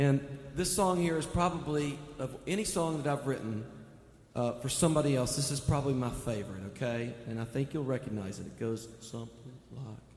And this song here is probably, of any song that I've written for somebody else, this is probably my favorite, okay? And I think you'll recognize it. It goes something like